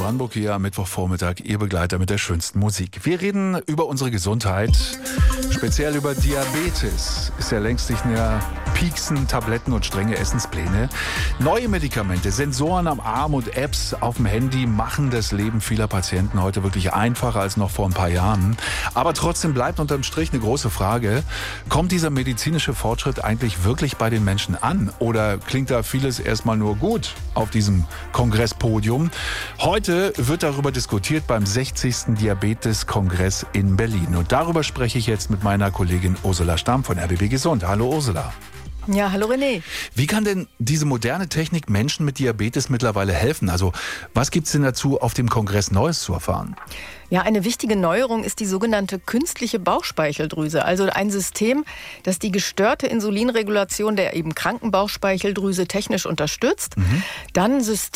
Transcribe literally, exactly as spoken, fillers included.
Brandenburg hier am Mittwochvormittag, Ihr Begleiter mit der schönsten Musik. Wir reden über unsere Gesundheit, speziell über Diabetes. Ist ja längst nicht mehr Pieksen, Tabletten und strenge Essenspläne. Neue Medikamente, Sensoren am Arm und Apps auf dem Handy machen das Leben vieler Patienten heute wirklich einfacher als noch vor ein paar Jahren. Aber trotzdem bleibt unterm Strich eine große Frage: Kommt dieser medizinische Fortschritt eigentlich wirklich bei den Menschen an? Oder klingt da vieles erstmal nur gut auf diesem Kongresspodium? Heute wird darüber diskutiert beim sechzigsten Diabetes-Kongress in Berlin. Und darüber spreche ich jetzt mit meiner Kollegin Ursula Stamm von R B B Gesund. Hallo Ursula. Ja, hallo René. Wie kann denn diese moderne Technik Menschen mit Diabetes mittlerweile helfen? Also was gibt es denn dazu auf dem Kongress Neues zu erfahren? Ja, eine wichtige Neuerung ist die sogenannte künstliche Bauchspeicheldrüse. Also ein System, das die gestörte Insulinregulation der eben kranken Bauchspeicheldrüse technisch unterstützt. Mhm. Dann System